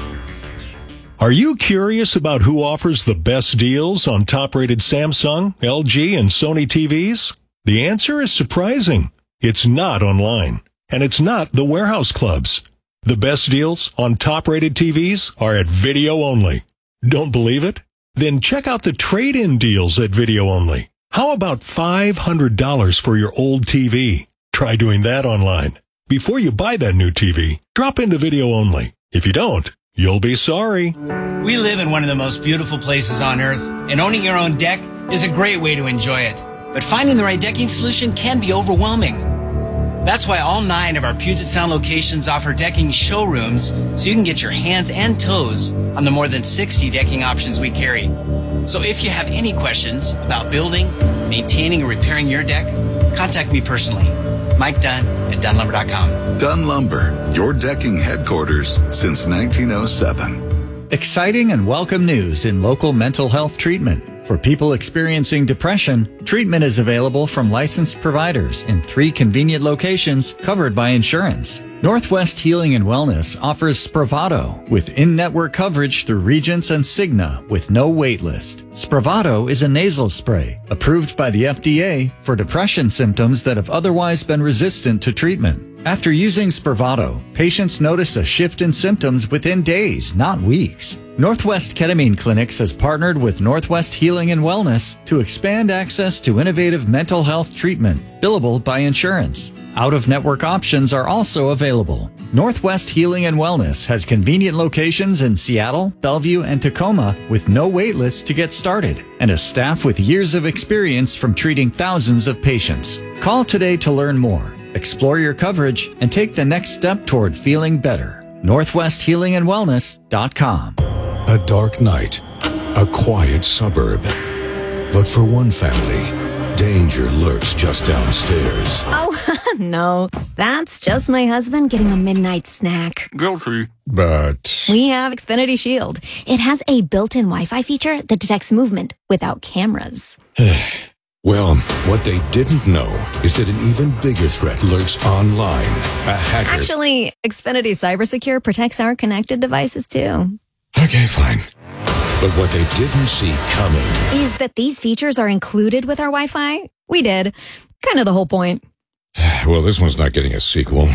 Are you curious about who offers the best deals on top-rated Samsung, L G, and Sony T Vs? The answer is surprising. It's not online, and it's not the warehouse clubs. The best deals on top-rated T Vs are at Video Only. Don't believe it? Then check out the trade-in deals at Video Only. How about five hundred dollars for your old T V? Try doing that online. Before you buy that new T V, drop into Video Only. If you don't, you'll be sorry. We live in one of the most beautiful places on earth, and owning your own deck is a great way to enjoy it. But finding the right decking solution can be overwhelming. That's why all nine of our Puget Sound locations offer decking showrooms so you can get your hands and toes on the more than sixty decking options we carry. So if you have any questions about building, maintaining, or repairing your deck, contact me personally. Mike Dunn at Dunn Lumber dot com. Dunn Lumber, your decking headquarters since nineteen oh seven. Exciting and welcome news in local mental health treatment. For people experiencing depression, treatment is available from licensed providers in three convenient locations covered by insurance. Northwest Healing and Wellness offers Spravato with in-network coverage through Regents and Cigna with no wait list. Spravato is a nasal spray approved by the F D A for depression symptoms that have otherwise been resistant to treatment. After using Spravato, patients notice a shift in symptoms within days, not weeks. Northwest Ketamine Clinics has partnered with Northwest Healing and Wellness to expand access to innovative mental health treatment, billable by insurance. Out-of-network options are also available. Northwest Healing and Wellness has convenient locations in Seattle, Bellevue, and Tacoma with no wait list to get started, and a staff with years of experience from treating thousands of patients. Call today to learn more. Explore your coverage and take the next step toward feeling better. Northwest Healing and Wellness dot com. A dark night, a quiet suburb. But for one family, danger lurks just downstairs. Oh, no. That's just my husband getting a midnight snack. Guilty. But We have Xfinity Shield. It has a built-in Wi-Fi feature that detects movement without cameras. well, what they didn't know is that an even bigger threat lurks online. A hacker. Actually, Xfinity CyberSecure protects our connected devices too. Okay, fine. But what they didn't see coming is that these features are included with our Wi-Fi. We did. Kind of the whole point. Well, this one's not getting a sequel.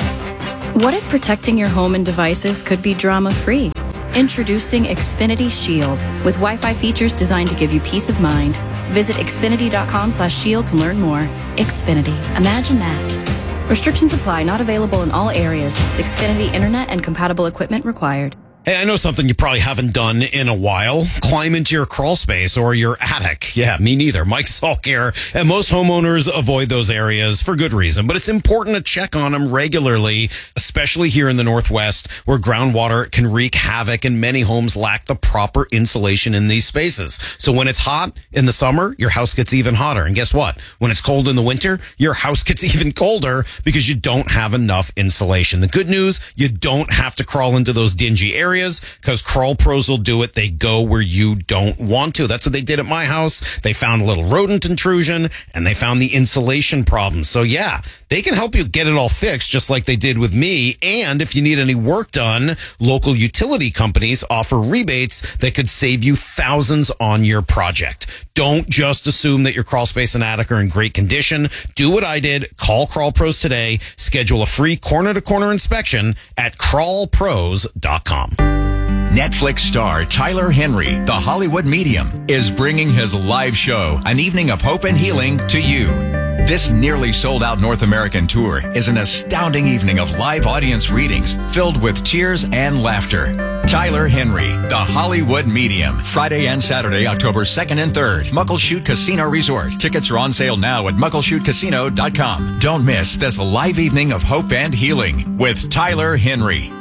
What if protecting your home and devices could be drama-free? Introducing Xfinity Shield with Wi-Fi features designed to give you peace of mind. Visit Xfinity.com slash shield to learn more. Xfinity. Imagine that. Restrictions apply. Not available in all areas. Xfinity Internet and compatible equipment required. Hey, I know something you probably haven't done in a while. Climb into your crawl space or your attic. Yeah, me neither. Mike Salk here. And most homeowners avoid those areas for good reason. But it's important to check on them regularly, especially here in the Northwest, where groundwater can wreak havoc and many homes lack the proper insulation in these spaces. So when it's hot in the summer, your house gets even hotter. And guess what? When it's cold in the winter, your house gets even colder because you don't have enough insulation. The good news, you don't have to crawl into those dingy areas. Because Crawl Pros will do it. They go where you don't want to. That's what they did at my house. They found a little rodent intrusion and they found the insulation problem. So yeah, they can help you get it all fixed just like they did with me. And if you need any work done, local utility companies offer rebates that could save you thousands on your project. Don't just assume that your crawl space and attic are in great condition. Do what I did. Call Crawl Pros today. Schedule a free corner-to-corner inspection at crawl pros dot com. Netflix star Tyler Henry, the Hollywood Medium, is bringing his live show, An Evening of Hope and Healing, to you. This nearly sold-out North American tour is an astounding evening of live audience readings filled with tears and laughter. Tyler Henry, the Hollywood Medium, Friday and Saturday, October second and third, Muckleshoot Casino Resort. Tickets are on sale now at muckleshoot casino dot com. Don't miss this live evening of hope and healing with Tyler Henry.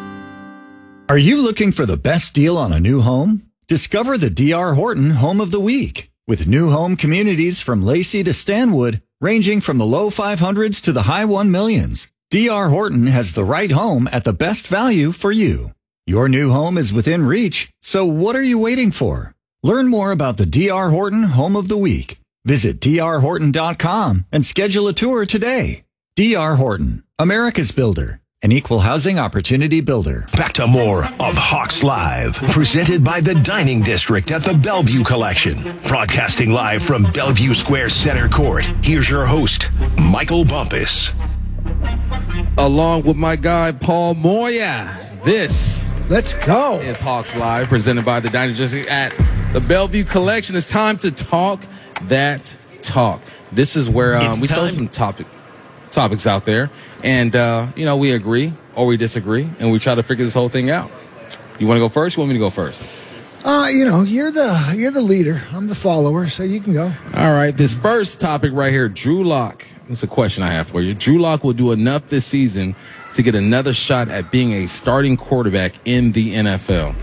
Are you looking for the best deal on a new home? Discover the D R Horton Home of the Week. With new home communities from Lacey to Stanwood, ranging from the low five hundreds to the high one millions, D R Horton has the right home at the best value for you. Your new home is within reach, so what are you waiting for? Learn more about the D R Horton Home of the Week. Visit d r horton dot com and schedule a tour today. D R Horton, America's builder. An equal housing opportunity builder. Back to more of Hawks Live, presented by the Dining District at the Bellevue Collection. Broadcasting live from Bellevue Square Center Court, here's your host, Michael Bumpus. Along with my guy, Paul Moya, this Let's go. is Hawks Live, presented by the Dining District at the Bellevue Collection. It's time to talk that talk. This is where um, we throw some topic topics out there, and uh, you know, we agree or we disagree, and we try to figure this whole thing out. You want to go first? You want me to go first? Uh, you know, you're the you're the leader. I'm the follower, so you can go. All right. This first topic right here, Drew Lock. This is a question I have for you. Drew Lock will do enough this season to get another shot at being a starting quarterback in the N F L.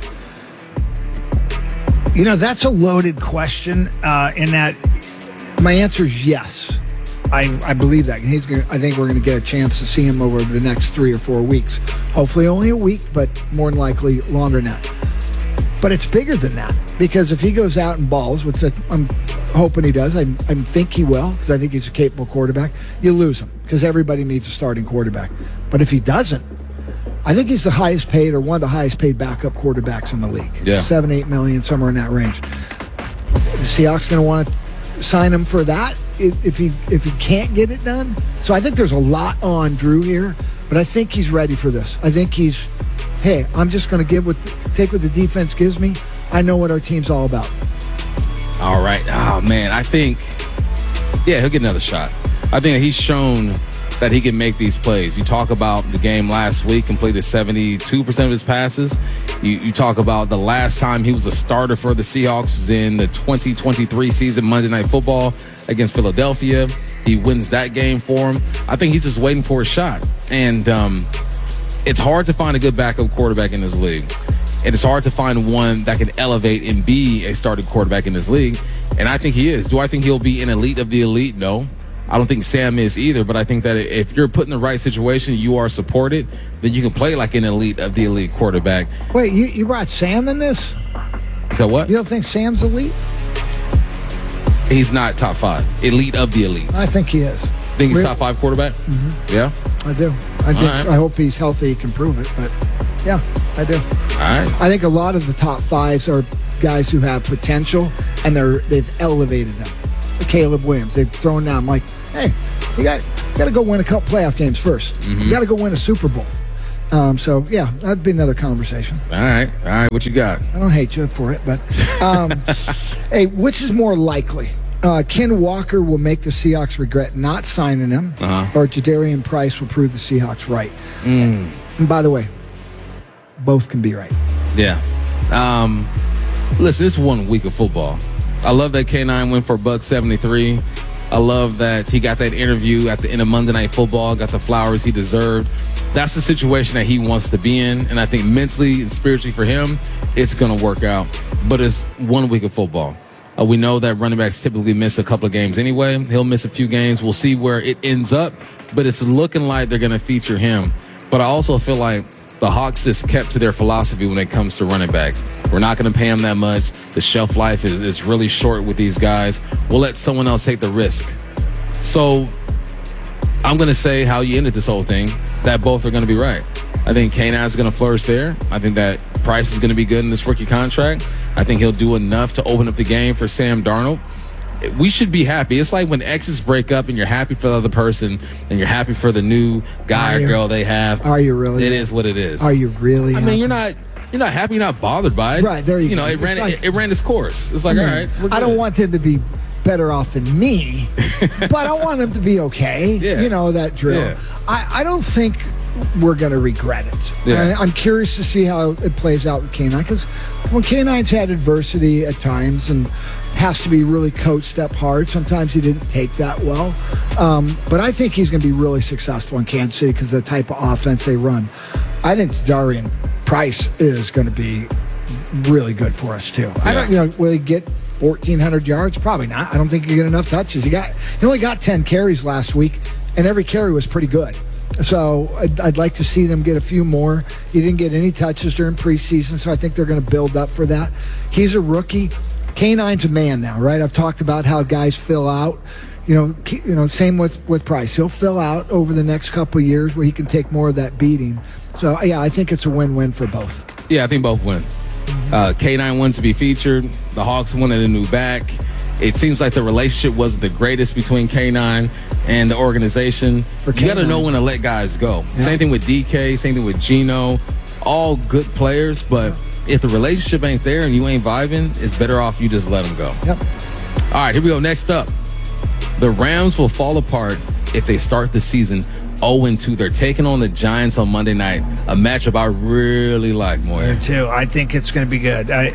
You know, that's a loaded question. Uh, in that, my answer is yes. I, I believe that. He's gonna, I think we're going to get a chance to see him over the next three or four weeks. Hopefully only a week, but more than likely longer than that. But it's bigger than that, because if he goes out and balls, which I'm hoping he does, I, I think he will, because I think he's a capable quarterback, you lose him, because everybody needs a starting quarterback. But if he doesn't, I think he's the highest paid, or one of the highest paid backup quarterbacks in the league. Yeah. Seven, eight million, somewhere in that range. The Seahawks going to want to sign him for that if he if he can't get it done. So I think there's a lot on Drew here, but I think he's ready for this. I think he's, hey, I'm just going to give what take what the defense gives me. I know what our team's all about. All right. Oh, man, I think, yeah, he'll get another shot. I think that he's shown that he can make these plays. You talk about the game last week, completed seventy-two percent of his passes. You, you talk about the last time he was a starter for the Seahawks was in the twenty twenty-three season, Monday Night Football against Philadelphia. he wins that game for him. I think he's just waiting for a shot. And um, it's hard to find a good backup quarterback in this league. And it's hard to find one that can elevate and be a starting quarterback in this league. And I think he is. Do I think he'll be an elite of the elite? No. I don't think Sam is either, but I think that if you're put in the right situation, you are supported, then you can play like an elite of the elite quarterback. Wait, you, you brought Sam in this? Is that what? You don't think Sam's elite? He's not top five. Elite of the elite. I think he is. Think he's top five quarterback? Mm-hmm. Yeah? I do. I think. Right. I hope he's healthy, he can prove it, but yeah, I do. All right. I think a lot of the top fives are guys who have potential, and they're they've elevated them. Caleb Williams, they've thrown down. I'm like, hey, you got got to go win a couple playoff games first. Mm-hmm. You got to go win a Super Bowl. Um, so yeah, that'd be another conversation. All right, all right. What you got? I don't hate you for it, but um, hey, which is more likely? Uh, Ken Walker will make the Seahawks regret not signing him, uh-huh. or Jadarian Price will prove the Seahawks right. Mm. And by the way, both can be right. Yeah. Um, listen, it's one week of football. I love that K nine went for a buck seventy-three. I love that he got that interview at the end of Monday Night Football, got the flowers he deserved. That's the situation that he wants to be in, and I think mentally and spiritually for him, it's going to work out. But it's one week of football. Uh, we know that running backs typically miss a couple of games anyway. He'll miss a few games. We'll see where it ends up, but it's looking like they're going to feature him. But I also feel like the Hawks just kept to their philosophy when it comes to running backs. We're not going to pay them that much. The shelf life is, is really short with these guys. We'll let someone else take the risk. So I'm going to say how you ended this whole thing, that both are going to be right. I think K nine is going to flourish there. I think that Price is going to be good in this rookie contract. I think he'll do enough to open up the game for Sam Darnold. We should be happy. It's like when exes break up and you're happy for the other person and you're happy for the new guy or girl they have. Are you really? It is what it is. Are you really? I happy? mean, you're not you're not happy, you're not bothered by it. Right, there you, you know, go. it ran like, it, it ran its course. It's like, I mean, all right, we're good. I don't want him to be better off than me, but I want him to be okay. Yeah. You know, that drill. Yeah. I, I don't think we're going to regret it. Yeah. I, I'm curious to see how it plays out with K nine, because when K nine's had adversity at times and has to be really coached up hard, sometimes he didn't take that well. Um, but I think he's going to be really successful in Kansas City because of the type of offense they run. I think Darian Price is going to be really good for us too. Yeah. I don't, you know, will he get fourteen hundred yards? Probably not. I don't think he get enough touches. He got he only got ten carries last week, and every carry was pretty good. So I'd, I'd like to see them get a few more. He didn't get any touches during preseason, so I think they're going to build up for that. He's a rookie. K nine's a man now, right? I've talked about how guys fill out. You know, you know, same with, with Price. He'll fill out over the next couple of years where he can take more of that beating. So, yeah, I think it's a win-win for both. Yeah, I think both win. Uh, K nine wants to be featured. The Hawks wanted a new back. It seems like the relationship wasn't the greatest between K nine and the organization. For you got to know when to let guys go. Yeah. Same thing with D K, same thing with Geno. All good players, but if the relationship ain't there and you ain't vibing, it's better off you just let them go. Yep. All right, here we go. Next up, the Rams will fall apart if they start the season oh and two. They're taking on the Giants on Monday night, a matchup I really like, Moyer. Me too. I think it's going to be good. I,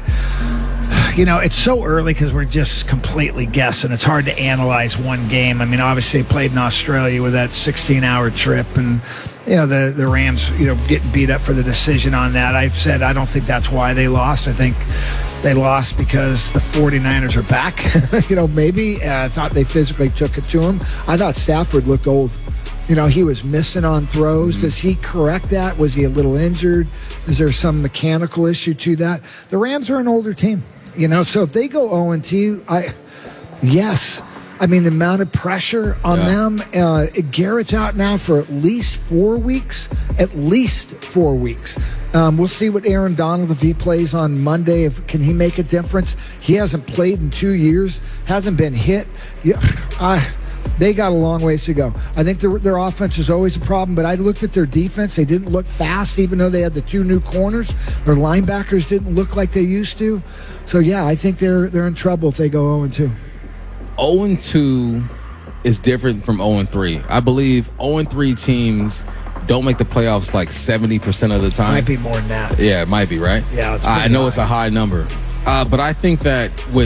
you know, it's so early because we're just completely guessing. It's hard to analyze one game. I mean, obviously they played in Australia with that sixteen-hour trip, and you know, the, the Rams, you know, getting beat up for the decision on that. I've said I don't think that's why they lost. I think they lost because the 49ers are back. you know, maybe. Uh, I thought they physically took it to him. I thought Stafford looked old. You know, he was missing on throws. Mm-hmm. Does he correct that? Was he a little injured? Is there some mechanical issue to that? The Rams are an older team, you know, so if they go oh and two, I, yes. I mean, the amount of pressure on yeah. them. Uh, Garrett's out now for at least four weeks. At least four weeks. Um, we'll see what Aaron Donald, if he plays on Monday, if can he make a difference? He hasn't played in two years. Hasn't been hit. Yeah, I, they got a long ways to go. I think their, their offense is always a problem, but I looked at their defense. They didn't look fast, even though they had the two new corners. Their linebackers didn't look like they used to. So, yeah, I think they're they're in trouble if they go oh and two. oh and two is different from oh and three. I believe oh and three teams don't make the playoffs like seventy percent of the time. Might be more than that. Yeah, it might be, right? Yeah, it's I know high. It's a high number. Uh, but I think that with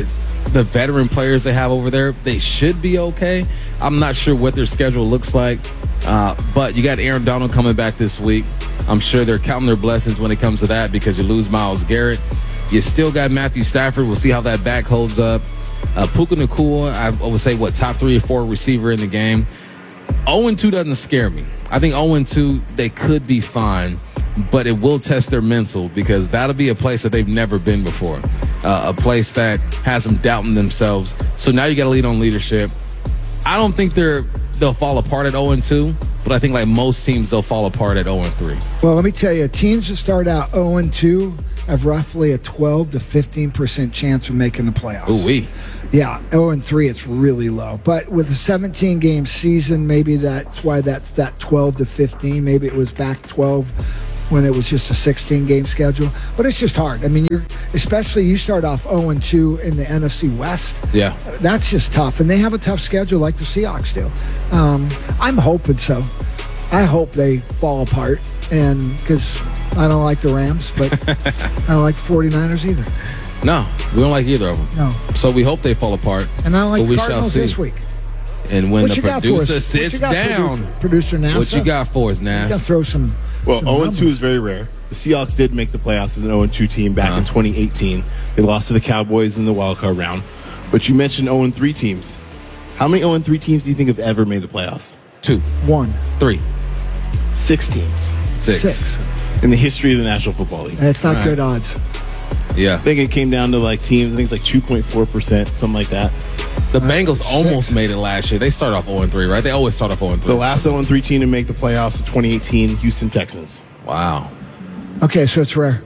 the veteran players they have over there, they should be okay. I'm not sure what their schedule looks like, uh, but you got Aaron Donald coming back this week. I'm sure they're counting their blessings when it comes to that because you lose Myles Garrett. You still got Matthew Stafford. We'll see how that back holds up. Uh, Puka Nacua, I would say, what, top three or four receiver in the game. oh and two doesn't scare me. I think oh and two, they could be fine, but it will test their mental because that'll be a place that they've never been before, uh, a place that has them doubting themselves. So now you got to lead on leadership. I don't think they're they'll fall apart at oh and two, but I think like most teams, they'll fall apart at oh and three. Well, let me tell you, teams that start out oh and two have roughly a twelve to fifteen percent chance of making the playoffs. Ooh-wee. Yeah, oh and three, it's really low. But with a seventeen-game season, maybe that's why that's that twelve to fifteen. Maybe it was back twelve when it was just a sixteen-game schedule. But it's just hard. I mean, you're especially you start off oh and two in the N F C West. Yeah. That's just tough. And they have a tough schedule like the Seahawks do. Um, I'm hoping so. I hope they fall apart. And because I don't like the Rams, but I don't like the forty-niners either. No, we don't like either of them. No. So we hope they fall apart. And I don't like but the we Cardinals shall see. this week. And when What the you got for producer us? What sits you got, down, producer, producer Nasa? what you got for us, You got to Nas? throw some. Well, some oh and two numbers. is very rare. The Seahawks did make the playoffs as an oh and two team back Uh-huh. in twenty eighteen. They lost to the Cowboys in the wild card round. But you mentioned oh and three teams. How many oh and three teams do you think have ever made the playoffs? Two. One. Three. Six teams. Six. Six. In the history of the National Football League. That's not All good right. odds. Yeah. I think it came down to like teams, I think it's like two point four percent, something like that. The Bengals almost made it last year. They start off oh and three, right? They always start off oh and three. The last oh and three team to make the playoffs in twenty eighteen, Houston Texans. Wow. Okay, so it's rare.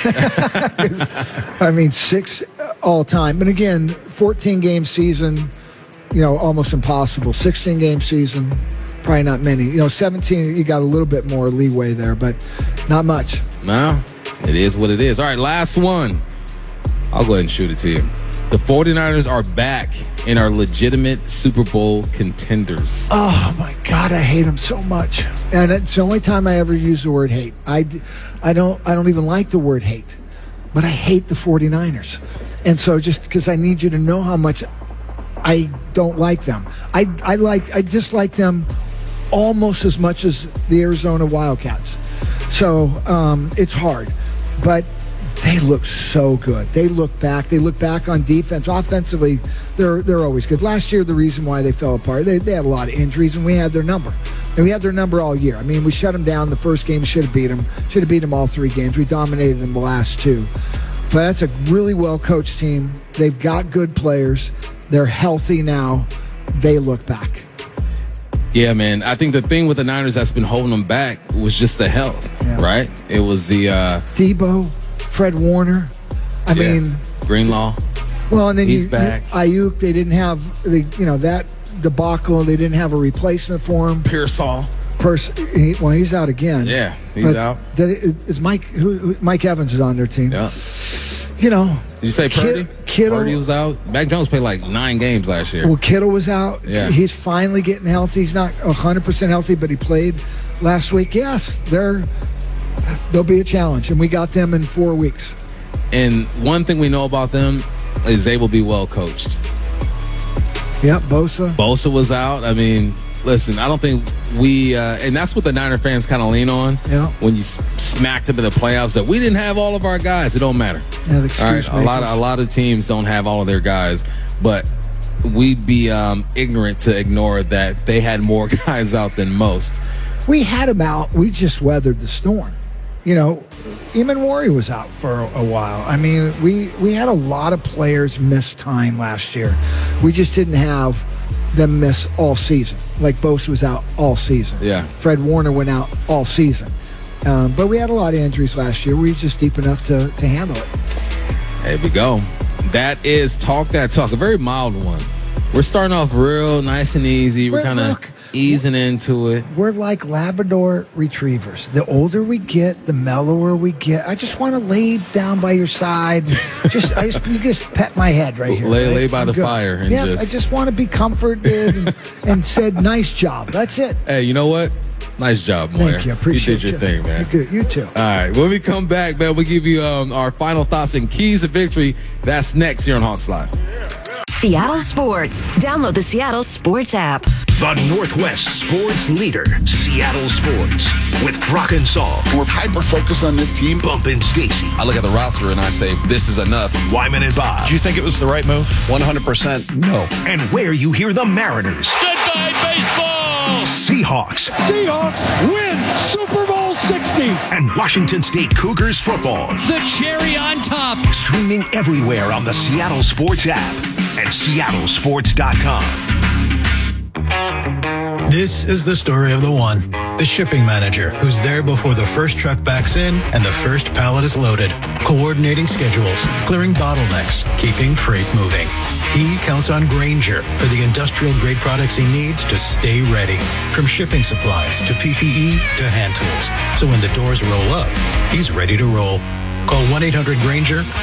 I mean, six all time. But again, fourteen-game season, you know, almost impossible. sixteen-game season, probably not many. You know, seventeen, you got a little bit more leeway there, but not much. No, it is what it is. All right, last one. I'll go ahead and shoot it to you. The forty-niners are back and are legitimate Super Bowl contenders. Oh, my God, I hate them so much. And it's the only time I ever use the word hate. I, d- I, don't, I don't even like the word hate, but I hate the forty-niners. And so just because I need you to know how much I don't like them. I, I, like, I dislike them almost as much as the Arizona Wildcats. So um, it's hard. But they look so good. They look back. They look back on defense. Offensively, they're they're always good. Last year, the reason why they fell apart, they, they had a lot of injuries, and we had their number. And we had their number all year. I mean, we shut them down the first game. Should have beat them. Should have beat them all three games. We dominated them the last two. But that's a really well-coached team. They've got good players. They're healthy now. They look back. Yeah, man. I think the thing with the Niners that's been holding them back was just the health, Yeah. right? It was the uh, Debo, Fred Warner. I yeah, mean, Greenlaw. well, and then He's you, back. you, Ayuk, they didn't have the, you know, that debacle. They didn't have a replacement for him. Pearsall. Pers- he, well, he's out again. Yeah, he's But out. the- is Mike? Who, who? Mike Evans is on their team. Yeah. You know. Did you say Purdy? Kid- Kittle. Purdy was out. Mac Jones played like nine games last year. Well, Kittle was out. Yeah. He's finally getting healthy. He's not one hundred percent healthy, but he played last week. Yes, they're they'll be a challenge, and we got them in four weeks. And one thing we know about them is they will be well coached. Yep, Bosa. Bosa was out. I mean, listen, I don't think we, uh, and that's what the Niner fans kind of lean on. Yeah. When you s- smacked them in the playoffs, that we didn't have all of our guys. It don't matter. Yeah, the excuse All right, a lot of makers. a lot of teams don't have all of their guys, but we'd be um, ignorant to ignore that they had more guys out than most. We had him out. We just weathered the storm. You know, Eamon Wari was out for a, a while. I mean, we, we had a lot of players miss time last year. We just didn't have them miss all season. Like Bosa was out all season. Yeah. Fred Warner went out all season. Um, but we had a lot of injuries last year. We were just deep enough to, to handle it. There we go. That is Talk That Talk, a very mild one. We're starting off real nice and easy. We're Well, kind of look, easing into it. We're like Labrador retrievers. The older we get, the mellower we get. I just want to lay down by your side. Just, I just, you just pet my head right here. Lay- right? lay by I'm the good. fire and yeah, just- I just want to be comforted and, and said, "Nice job." That's it. Hey, you know what? Nice job, Moyer. Thank you. Appreciate You did your thing, man. You're good. You too. All right. When we come back, man, we'll give you um, our final thoughts and keys to victory. That's next here on Hawks Live. Seattle Sports. Download the Seattle Sports app. The Northwest sports leader, Seattle Sports, with Brock and Saul. We're hyper-focused on this team. Bump and Stacy. I look at the roster and I say, this is enough. Wyman and Bob. Do you think it was the right move? one hundred percent no. And where you hear the Mariners. Goodbye, baseball! Seahawks. Seahawks win Super Bowl sixty. And Washington State Cougars football. The cherry on top. Streaming everywhere on the Seattle Sports app and seattle sports dot com. This is the story of the one, the shipping manager, who's there before the first truck backs in and the first pallet is loaded, coordinating schedules, clearing bottlenecks, keeping freight moving. He counts on Grainger for the industrial-grade products he needs to stay ready, from shipping supplies to P P E to hand tools. So when the doors roll up, he's ready to roll. Call one eight hundred Grainger